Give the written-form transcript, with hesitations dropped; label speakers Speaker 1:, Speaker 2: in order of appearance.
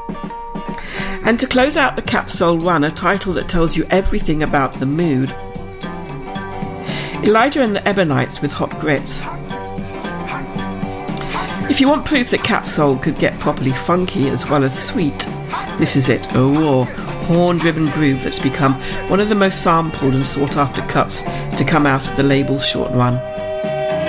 Speaker 1: And to close out the Capsule run, a title that tells you everything about the mood. Elijah and the Ebonites with Hot Grits. If you want proof that Capsule could get properly funky as well as sweet, this is it, a raw, horn-driven groove that's become one of the most sampled and sought-after cuts to come out of the label's short run.